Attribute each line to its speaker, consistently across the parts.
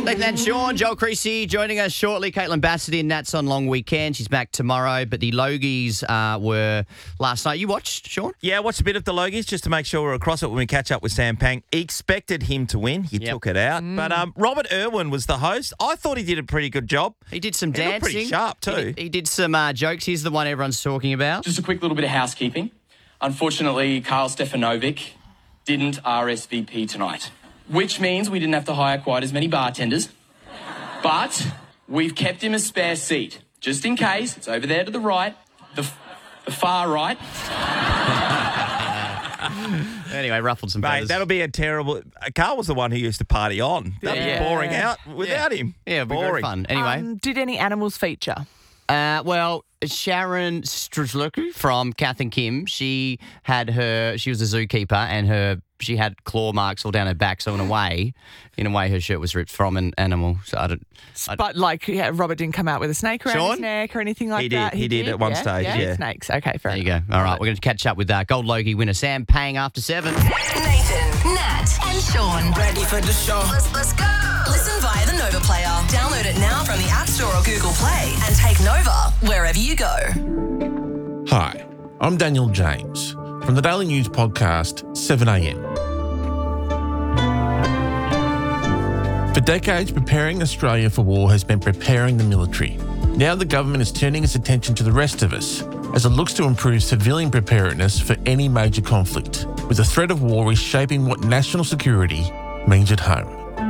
Speaker 1: Nathan and Sean, Joel Creasy joining us shortly. Caitlin Bassett in Nats on long weekend. She's back tomorrow, but the Logies were last night. You watched, Sean?
Speaker 2: Yeah, I watched a bit of the Logies just to make sure we're across it when we catch up with Sam Pang. Expected him to win. He took it out. But Robert Irwin was the host. I thought he did a pretty good job.
Speaker 1: He did some
Speaker 2: He
Speaker 1: dancing.
Speaker 2: looked pretty sharp too.
Speaker 1: He did some jokes. Here's the one everyone's talking about.
Speaker 3: Just a quick little bit of housekeeping. Unfortunately, Karl Stefanovic didn't RSVP tonight, which means we didn't have to hire quite as many bartenders. But we've kept him a spare seat, just in case. It's over there to the right, the far right.
Speaker 1: Anyway, ruffled some
Speaker 2: Mate,
Speaker 1: feathers.
Speaker 2: that'll be a terrible... Carl was the one who used to party on. That was boring out without him.
Speaker 1: Yeah, it'll be very fun. Anyway.
Speaker 4: Did any animals feature?
Speaker 1: Well, Sharon Strzelecki from Kath and Kim, she was a zookeeper and she had claw marks all down her back. So in a way, her shirt was ripped from an animal. So
Speaker 4: But Robert didn't come out with a snake around his neck or anything like that.
Speaker 2: He did at one stage, yeah.
Speaker 4: Snakes. Okay, fair
Speaker 1: there you
Speaker 4: enough.
Speaker 1: go. All right, we're going to catch up with Gold Logie winner Sam Pang after 7.
Speaker 5: Nathan, Nat, and Sean.
Speaker 6: Ready for the show.
Speaker 5: Let's go. Listen via the Nova Player. Download it now from the App Store or Google Play and take Nova wherever you go.
Speaker 7: Hi, I'm Daniel James from the Daily News podcast 7am. For decades, preparing Australia for war has been preparing the military. Now the government is turning its attention to the rest of us as it looks to improve civilian preparedness for any major conflict, with the threat of war reshaping what national security means at home.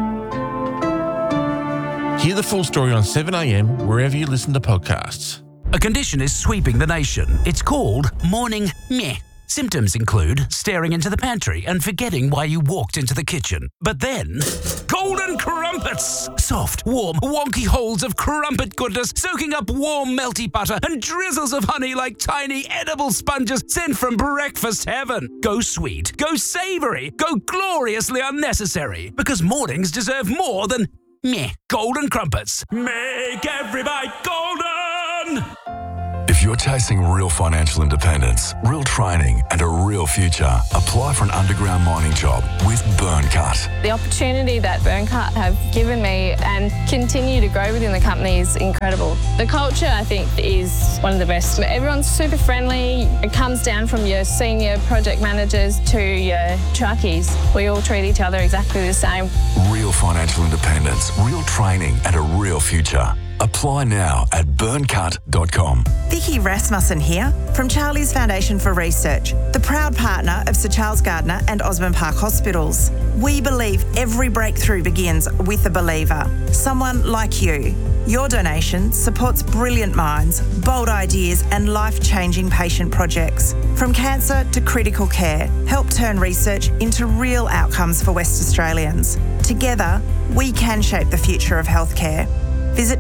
Speaker 7: Hear the full story on 7am wherever you listen to podcasts.
Speaker 6: A condition is sweeping the nation. It's called morning meh. Symptoms include staring into the pantry and forgetting why you walked into the kitchen. But then, golden crumpets! Soft, warm, wonky holes of crumpet goodness soaking up warm, melty butter and drizzles of honey like tiny edible sponges sent from breakfast heaven. Go sweet, go savoury, go gloriously unnecessary. Because mornings deserve more than meh. Golden crumpets. Make every bite golden!
Speaker 8: If you're chasing real financial independence, real training, and a real future, apply for an underground mining job with Burncut.
Speaker 9: The opportunity that Burncut have given me and continue to grow within the company is incredible. The culture, I think, is one of the best. Everyone's super friendly. It comes down from your senior project managers to your truckies. We all treat each other exactly the same.
Speaker 8: Real financial independence, real training, and a real future. Apply now at burncut.com.
Speaker 10: Vicky Rasmussen here from Charlie's Foundation for Research, the proud partner of Sir Charles Gardner and Osborne Park Hospitals. We believe every breakthrough begins with a believer, someone like you. Your donation supports brilliant minds, bold ideas and life-changing patient projects. From cancer to critical care, help turn research into real outcomes for West Australians. Together, we can shape the future of healthcare. Visit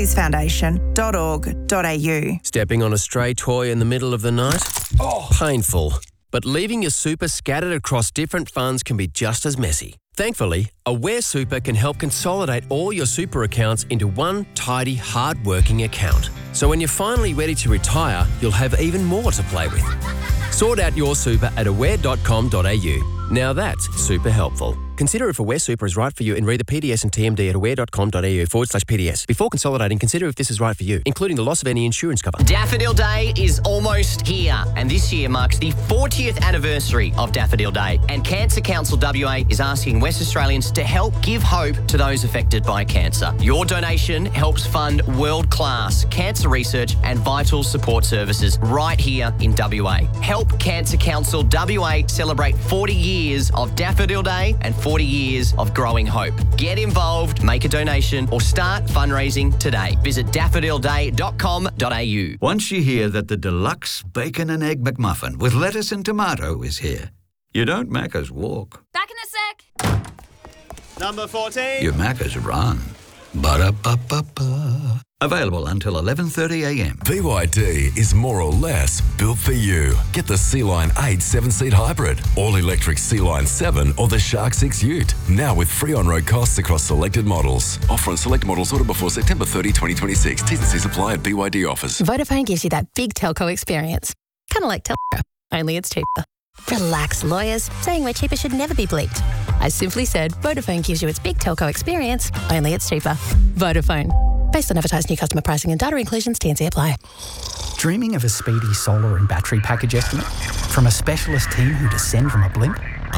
Speaker 10: charliesfoundation.org.au.
Speaker 11: Stepping on a stray toy in the middle of the night? Oh, painful. But leaving your super scattered across different funds can be just as messy. Thankfully, Aware Super can help consolidate all your super accounts into one tidy, hard-working account. So when you're finally ready to retire, you'll have even more to play with. Sort out your super at aware.com.au. Now that's super helpful. Consider if Aware Super is right for you and read the PDS and TMD at aware.com.au/PDS. Before consolidating, consider if this is right for you, including the loss of any insurance cover.
Speaker 1: Daffodil Day is almost here, and this year marks the 40th anniversary of Daffodil Day. And Cancer Council WA is asking West Australians to help give hope to those affected by cancer. Your donation helps fund world-class cancer research and vital support services right here in WA. Help Cancer Council WA celebrate 40 years of Daffodil Day and 40 years of growing hope. Get involved, make a donation, or start fundraising today. Visit daffodilday.com.au.
Speaker 12: Once you hear that the deluxe bacon and egg McMuffin with lettuce and tomato is here, you don't Macca's walk.
Speaker 13: Back in a sec.
Speaker 1: Number 14.
Speaker 12: You Macca's run. Ba-da-ba-ba-ba. Available until 11:30am.
Speaker 8: BYD is more or less built for you. Get the Sea-Line 8 7-seat hybrid, all-electric Sea-Line 7 or the Shark 6 Ute. Now with free on-road costs across selected models. Offer on select models ordered before September 30, 2026. T's and C's apply at BYD offers.
Speaker 14: Vodafone gives you that big telco experience. Kind of like Telstra, only it's cheaper. Relax, lawyers. Saying we're cheaper should never be bleeped. I simply said Vodafone gives you its big telco experience, only it's cheaper. Vodafone. Based on advertised new customer pricing and data inclusions, T&C apply.
Speaker 13: Dreaming of a speedy solar and battery package estimate from a specialist team who descend from a blimp?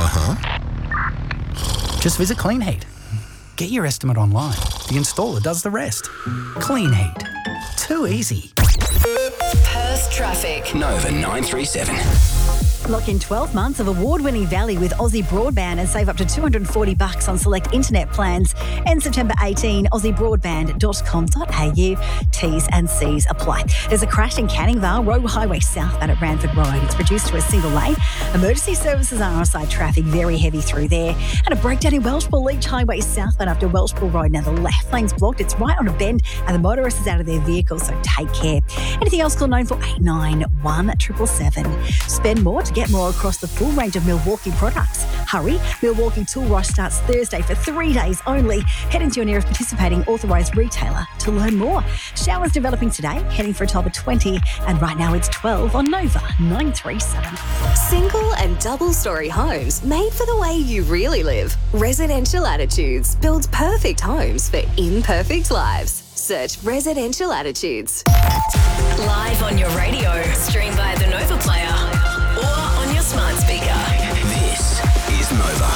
Speaker 13: Just visit Clean Heat. Get your estimate online. The installer does the rest. Clean Heat. Too easy.
Speaker 5: Perth traffic.
Speaker 6: Nova 937.
Speaker 15: Lock in 12 months of award-winning value with Aussie Broadband and save up to $240 on select internet plans. End September 18, aussiebroadband.com.au. T's and C's apply. There's a crash in Canning Vale, Road Highway southbound at Ranford Road. It's reduced to a single lane. Emergency services are outside traffic, very heavy through there. And a breakdown in Welshpool Leach Highway southbound after Welshpool Road. Now the left lane's blocked. It's right on a bend and the motorist is out of their vehicle, so take care. Anything else, call 94891 777. Spend more to get more across the full range of Milwaukee products. Hurry, Milwaukee Tool Rush starts Thursday for 3 days only. Head into your nearest participating authorised retailer to learn more. Showers developing today, heading for a top of 20, and right now it's 12 on Nova 937.
Speaker 16: Single and double-storey homes made for the way you really live. Residential Attitudes builds perfect homes for imperfect lives. Search Residential Attitudes.
Speaker 5: Live on your radio, stream by the Nova Player, or on your smart speaker.
Speaker 6: This is Nova.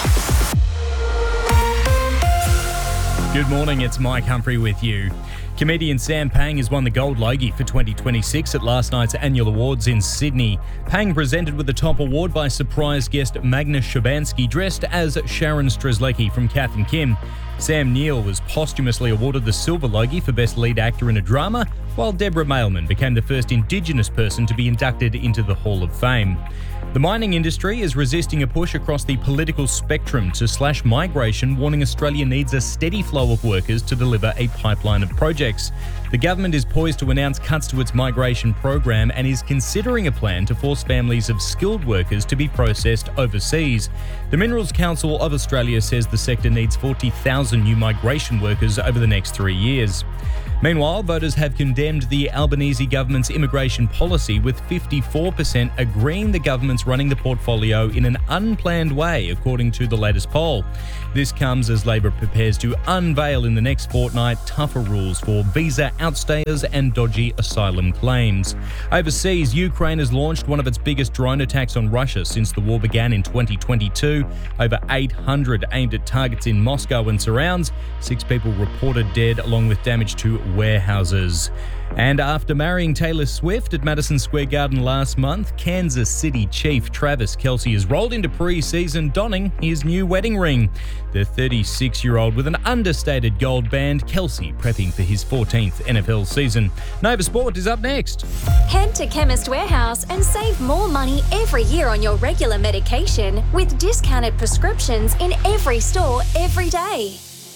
Speaker 17: Good morning, it's Mike Humphrey with you. Comedian Sam Pang has won the Gold Logie for 2026 at last night's annual awards in Sydney. Pang presented with the top award by surprise guest Magnus Shabansky, dressed as Sharon Strzelecki from Kath and Kim. Sam Neill was posthumously awarded the Silver Logie for Best Lead Actor in a Drama, while Deborah Mailman became the first Indigenous person to be inducted into the Hall of Fame. The mining industry is resisting a push across the political spectrum to slash migration, warning Australia needs a steady flow of workers to deliver a pipeline of projects. The government is poised to announce cuts to its migration program and is considering a plan to force families of skilled workers to be processed overseas. The Minerals Council of Australia says the sector needs 40,000 new migration workers over the next 3 years. Meanwhile, voters have condemned the Albanese government's immigration policy, with 54% agreeing the government's running the portfolio in an unplanned way, according to the latest poll. This comes as Labor prepares to unveil in the next fortnight tougher rules for visa outstayers and dodgy asylum claims. Overseas, Ukraine has launched one of its biggest drone attacks on Russia since the war began in 2022. Over 800 aimed at targets in Moscow and surrounds. 6 people reported dead, along with damage to warehouses. And after marrying Taylor Swift at Madison Square Garden last month, Kansas City Chief Travis Kelce has rolled into pre-season donning his new wedding ring. The 36-year-old with an understated gold band, Kelce prepping for his 14th NFL season. Nova Sport is up next.
Speaker 18: Head to Chemist Warehouse and save more money every year on your regular medication with discounted prescriptions in every store every day.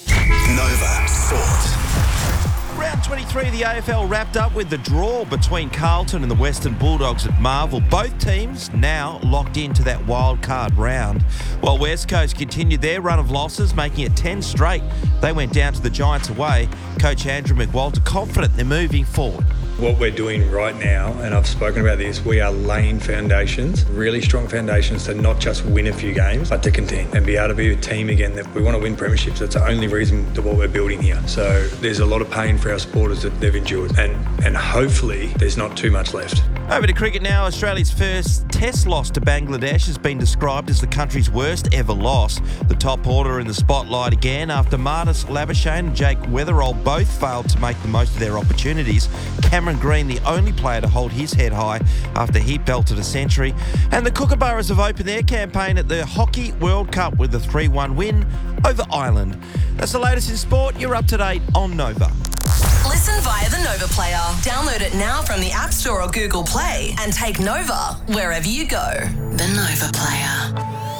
Speaker 6: Nova Sport.
Speaker 2: Round 23 of the AFL wrapped up with the draw between Carlton and the Western Bulldogs at Marvel. Both teams now locked into that wild card round. While West Coast continued their run of losses, making it 10 straight. They went down to the Giants away. Coach Andrew McWalter confident they're moving forward.
Speaker 19: What we're doing right now, and I've spoken about this, we are laying foundations, really strong foundations to not just win a few games, but to contend and be able to be a team again that we want to win premierships. That's the only reason to what we're building here. So there's a lot of pain for our supporters that they've endured, and hopefully there's not too much left.
Speaker 2: Over to cricket now. Australia's first Test loss to Bangladesh has been described as the country's worst ever loss. The top order in the spotlight again after Marnus Labuschagne and Jake Weatherall both failed to make the most of their opportunities. Cameron Green, the only player to hold his head high after he belted a century. And the Kookaburras have opened their campaign at the Hockey World Cup with a 3-1 win over Ireland. That's the latest in sport. You're up to date on Nova.
Speaker 5: Listen via the Nova Player. Download it now from the App Store or Google Play and take Nova wherever you go. The Nova Player.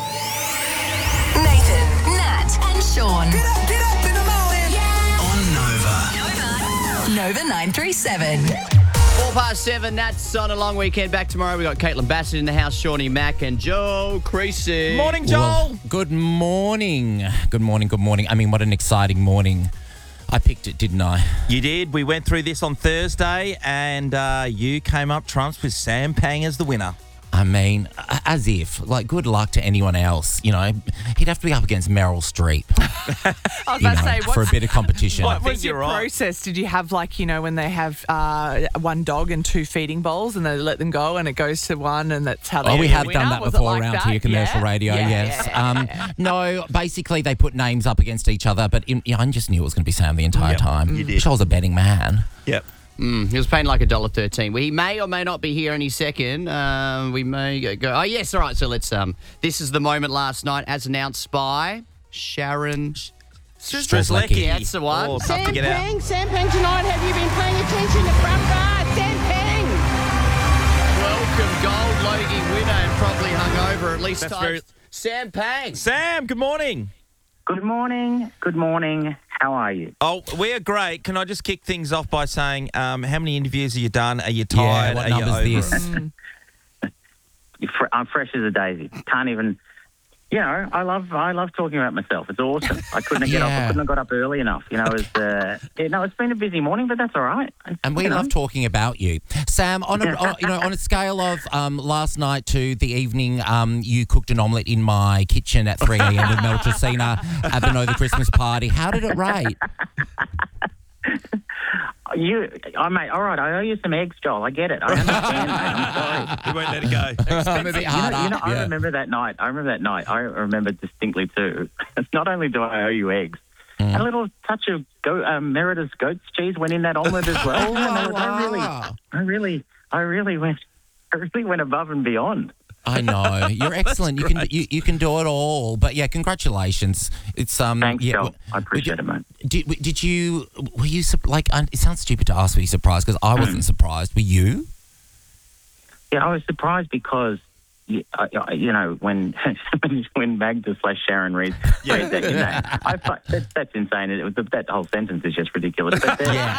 Speaker 5: Nathan, Nat and Sean. Get up in the morning. Yeah. On Nova. Nova 937.
Speaker 1: 7:04, that's on a long weekend. Back tomorrow, we got Caitlin Bassett in the house, Shawnee Mack and Joe Creasy.
Speaker 2: Morning, Joel.
Speaker 20: Well, good morning. Good morning. I mean, what an exciting morning. I picked it, didn't I?
Speaker 2: You did. We went through this on Thursday, and you came up trumps with Sam Pang as the winner.
Speaker 20: I mean, as if. Like, good luck to anyone else. You know, he'd have to be up against Meryl Streep.
Speaker 4: I was about to say,
Speaker 20: for a bit of competition.
Speaker 4: What was your process? Did you have, like, you know, when they have one dog and 2 feeding bowls and they let them go and it goes to one and that's how they
Speaker 20: we have done that before around here, commercial radio,
Speaker 4: yes.
Speaker 20: No, basically they put names up against each other, but I just knew it was going to be Sam the entire time.
Speaker 1: You did.
Speaker 20: Which I was a betting man.
Speaker 2: Yep.
Speaker 1: He was paying like $1.13. Well, he may or may not be here any second. We may go. Oh, yes. All right. So let's. This is the moment last night, as announced by Sharon
Speaker 2: Strzelecki.
Speaker 1: That's the one.
Speaker 2: Oh, tough to get out.
Speaker 21: Sam Pang tonight. Have you been paying attention to front bar? Sam Pang.
Speaker 1: Welcome, Gold Logie winner and probably hungover at least.
Speaker 2: That's
Speaker 1: time. Sam Pang.
Speaker 2: Sam, good morning.
Speaker 22: Good morning. Good morning. How are you?
Speaker 2: Oh, we're great. Can I just kick things off by saying, how many interviews have you done? Are you tired?
Speaker 20: What
Speaker 2: are
Speaker 20: number's
Speaker 2: you
Speaker 20: this?
Speaker 22: I'm fresh as a daisy. Can't even. You know, I love talking about myself. It's awesome. I couldn't get up. I couldn't have got up early enough. You know, it's been a busy morning, but that's all right.
Speaker 20: And we love talking about you, Sam. On a scale of last night to the evening, you cooked an omelette in my kitchen at 3 a.m. with Mel Tracina at the Nova Christmas party. How did it rate?
Speaker 22: Mate, all right, I owe you some eggs, Joel. I get it. I understand, mate. I'm sorry.
Speaker 2: You won't let it go.
Speaker 20: I'm a bit hard up.
Speaker 22: I remember that night. I remember distinctly too. Not only do I owe you eggs, a little touch of Merida's goat's cheese went in that omelette as well. I really went above and beyond.
Speaker 20: I know. You're excellent. You can do it all. But yeah, congratulations. It's
Speaker 22: Thanks, Joel. I appreciate it, mate.
Speaker 20: Were you like? It sounds stupid to ask. Were you surprised? Because I wasn't surprised. Were you?
Speaker 22: Yeah, I was surprised because you know when Magda / Sharon reads that, you know, that's insane. That whole sentence is just ridiculous. But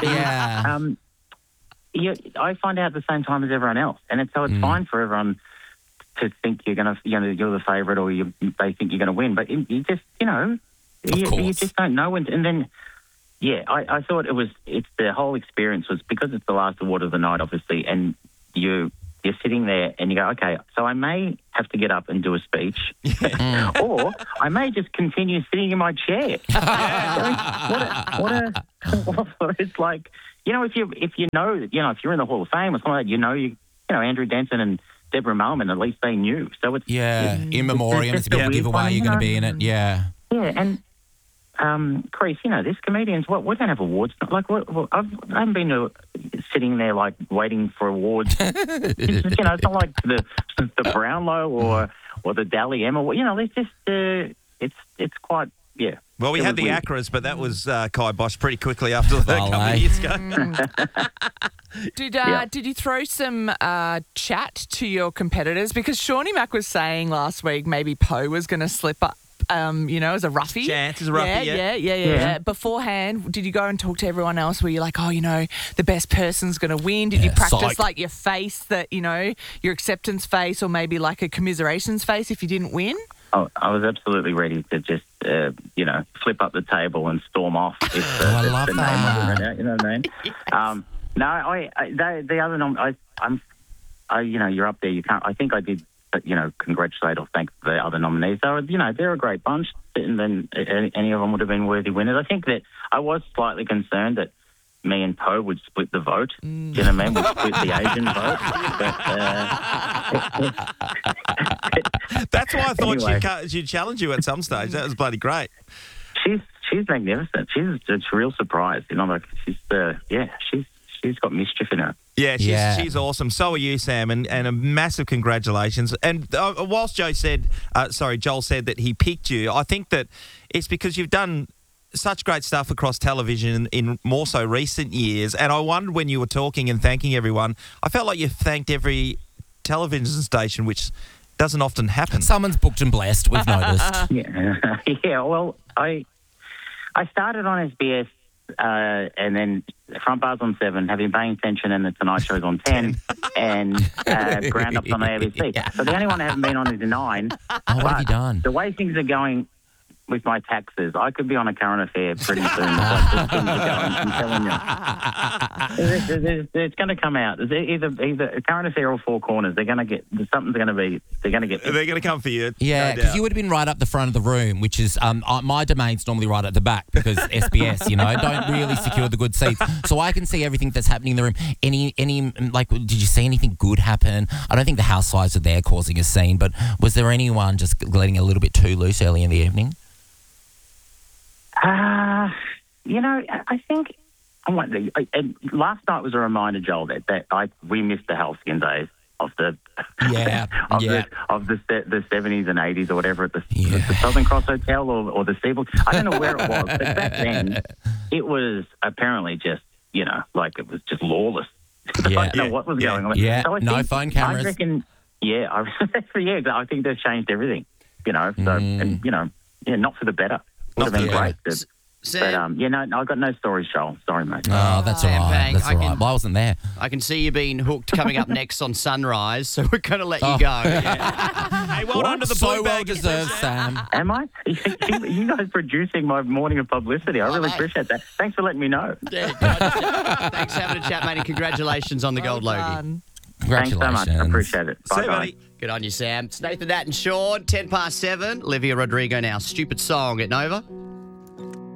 Speaker 22: I find out at the same time as everyone else, and it's fine for everyone to think you're the favourite or they think you're going to win, but you just you just don't know. And then I thought it's the whole experience was because it's the last award of the night, obviously, and you're sitting there and you go, okay, so I may have to get up and do a speech, or I may just continue sitting in my chair. It's like, if you're in the Hall of Fame or something like that, Andrew Denton and Deborah Mailman, at least they knew. So it's
Speaker 20: in memoriam. It's a bit of a giveaway. You're going to be in it. Yeah.
Speaker 22: Yeah, and Chris, this comedians, we don't have awards. Like, I haven't been sitting there like waiting for awards. It's not like the Brownlow or the Dally M or it's just it's quite
Speaker 2: Well, we had the ACRAs, but that was kiboshed pretty quickly after a couple of years ago.
Speaker 4: Did you throw some chat to your competitors? Because Shawnee Mac was saying last week maybe Poe was going to slip up, as a roughie.
Speaker 2: Chance as a roughie,
Speaker 4: yeah. Beforehand, did you go and talk to everyone else? Were you like, the best person's going to win? Did you practice like your face, your acceptance face, or maybe like a commiserations face if you didn't win?
Speaker 22: Oh, I was absolutely ready to just, flip up the table and storm off if the name wasn't read out. You know what I mean? The other you're up there. You can't. I think I did, congratulate or thank the other nominees. They're a great bunch, and then any of them would have been worthy winners. I think that I was slightly concerned that me and Poe would split the vote. Do you know what I mean? We'd split the Asian vote.
Speaker 2: That's why I thought she'd challenge you at some stage. That was bloody great.
Speaker 22: She's magnificent. She's a real surprise. She's got mischief in her.
Speaker 2: Yeah, she's awesome. So are you, Sam, and a massive congratulations. And whilst Joel said that he picked you, I think that it's because you've done such great stuff across television in more so recent years. And I wondered when you were talking and thanking everyone, I felt like you thanked every television station, which doesn't often happen.
Speaker 20: Someone's booked and blessed, we've noticed.
Speaker 22: Well, I started on SBS and then Front Bar's on 7, have been paying attention, and The Tonight Show's on 10, and Ground Up's on the ABC. So the only one I haven't been on is 9.
Speaker 20: What have you done?
Speaker 22: The way things are going, with my taxes. I could be on a current affair pretty soon. I'm telling you, it's going to come out. It's either a current affair or Four Corners. They're going to get something's going to be. They're going to get.
Speaker 2: They're going to come for you.
Speaker 20: Yeah, because you would have been right up the front of the room, which is my domain's normally right at the back because SBS, don't really secure the good seats, so I can see everything that's happening in the room. Any did you see anything good happen? I don't think the housewives are there causing a scene, but was there anyone just letting a little bit too loose early in the evening?
Speaker 22: I think last night was a reminder, Joel, that we missed the halcyon days of the the 70s and 80s or whatever at the Southern Cross Hotel or the Seaboard. I don't know where it was, but back then it was apparently just it was just lawless. I don't know what was going on.
Speaker 20: Yeah,
Speaker 22: so
Speaker 20: no phone cameras.
Speaker 22: I reckon. I think they've changed everything. Not for the better. Would have been great. But I've got no stories, Joel. Sorry, mate.
Speaker 20: Oh, that's all right. That's all right. Well, I wasn't there.
Speaker 1: I can see you being hooked coming up next on Sunrise, so we're going to let you go.
Speaker 2: Hey, well done to the blue bag.
Speaker 20: So well deserved, Sam.
Speaker 22: Am I? You guys producing my morning of publicity. I really appreciate that. Thanks for letting me know.
Speaker 1: Thanks for having a chat, mate, and congratulations on the gold Logie.
Speaker 22: Thanks so much. I appreciate it. Bye,
Speaker 2: buddy.
Speaker 1: Good on you, Sam. It's Nathan, Nat and Sean, 7:10. Olivia Rodrigo now. Stupid Song at Nova.